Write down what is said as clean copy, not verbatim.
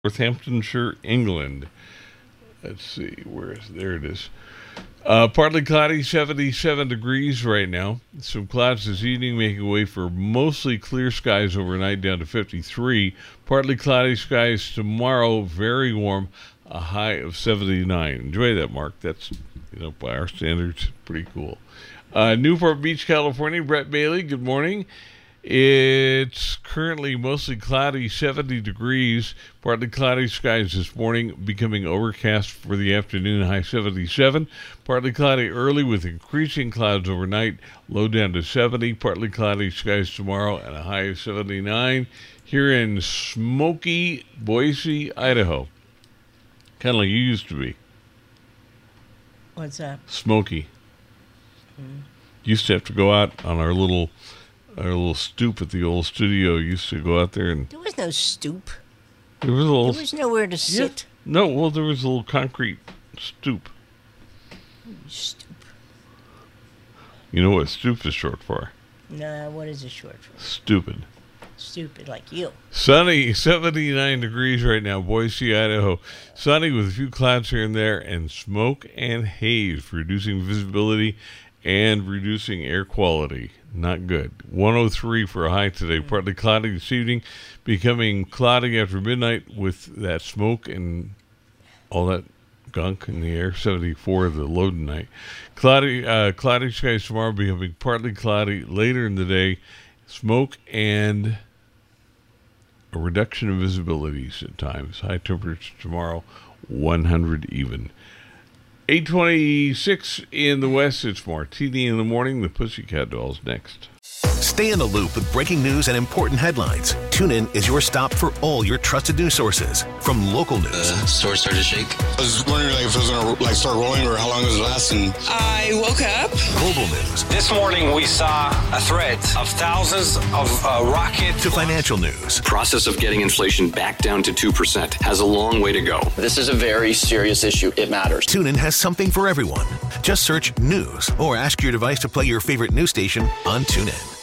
Northamptonshire, England. Let's see, there it is. Partly cloudy, 77 degrees right now. Some clouds this evening, making way for mostly clear skies overnight, down to 53. Partly cloudy skies tomorrow, very warm, a high of 79. Enjoy that, Mark. That's, by our standards, pretty cool. Newport Beach, California. Brett Bailey, good morning. It's currently mostly cloudy, 70 degrees. Partly cloudy skies this morning, becoming overcast for the afternoon, high 77. Partly cloudy early with increasing clouds overnight, low down to 70. Partly cloudy skies tomorrow and a high of 79. Here in smoky Boise, Idaho. Kind of like you used to be. What's that? Smoky. Used to have to go out on our little stoop at the old studio. Used to go out there and... There was no stoop. There was nowhere to sit. Yeah. No, well, there was a little concrete stoop. Stoop. You know what stoop is short for? Nah, what is it short for? Stupid. Stupid, like you. Sunny, 79 degrees right now, Boise, Idaho. Sunny with a few clouds here and there, and smoke and haze, reducing visibility and reducing air quality. Not good. 103 for a high today. Partly cloudy this evening, becoming cloudy after midnight with that smoke and all that gunk in the air. 74 the low tonight. Cloudy skies tomorrow, becoming partly cloudy later in the day. Smoke and a reduction of visibilities at times. High temperature tomorrow, 100 even. 8:26 in the west. It's Martini in the morning. The Pussycat Dolls next. Stay in the loop with breaking news and important headlines. TuneIn is your stop for all your trusted news sources. From local news. The store started to shake. I was wondering if it was going to start rolling or how long it was lasting. I woke up. Global news. This morning we saw a threat of thousands of rockets. To financial news. Process of getting inflation back down to 2% has a long way to go. This is a very serious issue. It matters. TuneIn has something for everyone. Just search news or ask your device to play your favorite news station on TuneIn.